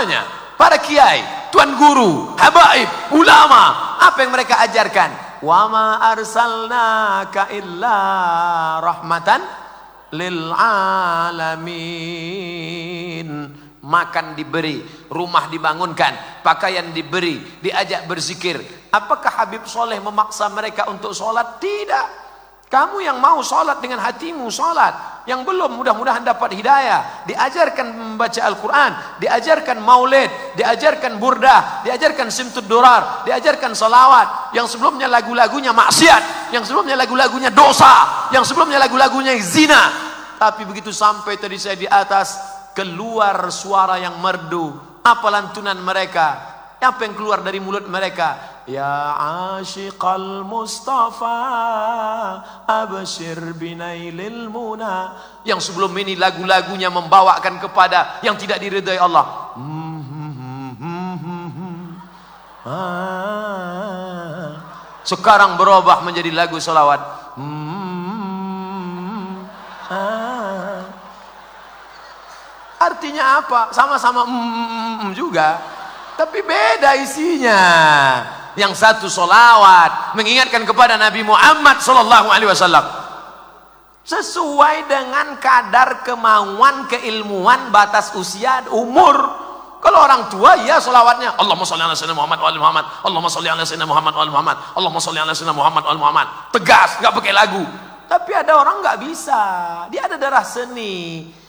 semuanya. Para kiai, tuan guru, habaib, ulama, apa yang mereka ajarkan? Wa ma arsalnaka illa rahmatan lil alamin. Makan diberi, rumah dibangunkan, pakaian diberi, diajak berzikir. Apakah Habib Soleh memaksa mereka untuk sholat? Tidak. Kamu yang mau sholat dengan hatimu sholat. Yang belum mudah-mudahan dapat hidayah. Diajarkan membaca Al-Quran, diajarkan maulid, diajarkan burdah, diajarkan simtud durar, diajarkan salawat. Yang sebelumnya lagu-lagunya maksiat, yang sebelumnya lagu-lagunya dosa, yang sebelumnya lagu-lagunya zina. Tapi begitu sampai tadi saya di atas, keluar suara yang merdu. Apa lantunan mereka? Apa yang keluar dari mulut mereka? Ya ashiqal Mustafa abshir binailil muna. Yang sebelum ini lagu-lagunya membawakan kepada yang tidak diridai Allah. Sekarang berubah menjadi lagu salawat. Artinya apa? Sama-sama juga, tapi beda isinya. Yang satu solawat mengingatkan kepada Nabi Muhammad SAW sesuai dengan kadar kemauan, keilmuan, batas usia, umur. Kalau orang tua ya solawatnya Allahumma sholli ala sayyidina Muhammad wa ali Muhammad, Allahumma sholli ala sayyidina Muhammad wa ali Muhammad, Allahumma sholli ala sayyidina Muhammad wa ali Muhammad. Tegas, nggak pakai lagu. Tapi ada orang nggak bisa, dia ada darah seni.